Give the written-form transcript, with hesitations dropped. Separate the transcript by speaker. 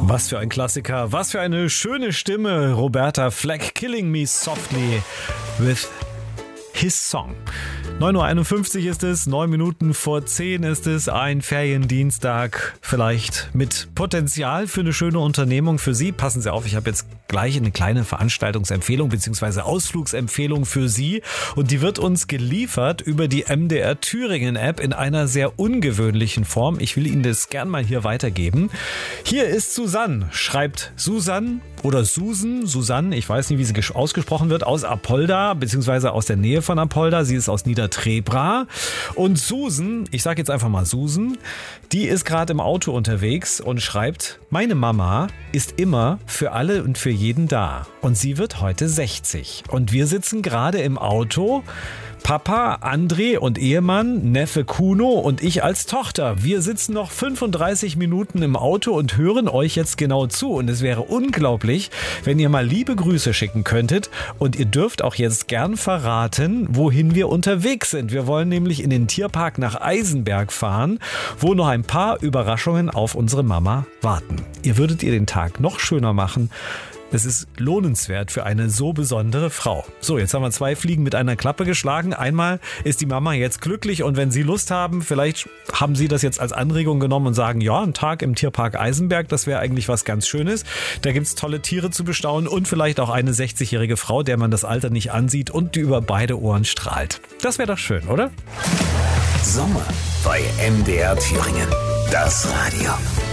Speaker 1: Was für ein Klassiker, was für eine schöne Stimme. Roberta Flack, Killing Me Softly with his song. 9.51 Uhr ist es, 9 Minuten vor 10 ist es, ein Feriendienstag, vielleicht mit Potenzial für eine schöne Unternehmung für Sie. Passen Sie auf, ich habe jetzt gleich eine kleine Veranstaltungsempfehlung bzw. Ausflugsempfehlung für Sie und die wird uns geliefert über die MDR Thüringen App in einer sehr ungewöhnlichen Form. Ich will Ihnen das gern mal hier weitergeben. Hier ist Susanne, schreibt Susanne oder Susanne, ich weiß nicht, wie sie ausgesprochen wird, aus Apolda bzw. aus der Nähe von Apolda. Sie ist aus Niedertrebra. Und Susan, ich sage jetzt einfach mal Susan, die ist gerade im Auto unterwegs und schreibt, meine Mama ist immer für alle und für jeden da. Und sie wird heute 60. Und wir sitzen gerade im Auto, Papa, André und Ehemann, Neffe Kuno und ich als Tochter. Wir sitzen noch 35 Minuten im Auto und hören euch jetzt genau zu. Und es wäre unglaublich, wenn ihr mal liebe Grüße schicken könntet. Und ihr dürft auch jetzt gern verraten, wohin wir unterwegs sind. Wir wollen nämlich in den Tierpark nach Eisenberg fahren, wo noch ein paar Überraschungen auf unsere Mama warten. Ihr würdet ihr den Tag noch schöner machen. Es ist lohnenswert für eine so besondere Frau. So, jetzt haben wir 2 Fliegen mit einer Klappe geschlagen. Einmal ist die Mama jetzt glücklich und wenn Sie Lust haben, vielleicht haben Sie das jetzt als Anregung genommen und sagen, ja, ein Tag im Tierpark Eisenberg, das wäre eigentlich was ganz Schönes. Da gibt's tolle Tiere zu bestaunen und vielleicht auch eine 60-jährige Frau, der man das Alter nicht ansieht und die über beide Ohren strahlt. Das wäre doch schön, oder?
Speaker 2: Sommer bei MDR Thüringen. Das Radio.